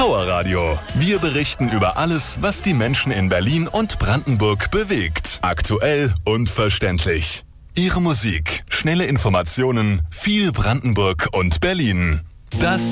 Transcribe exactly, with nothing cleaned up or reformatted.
Power Radio. Wir berichten über alles, was die Menschen in Berlin und Brandenburg bewegt. Aktuell und verständlich. Ihre Musik, schnelle Informationen, viel Brandenburg und Berlin. Das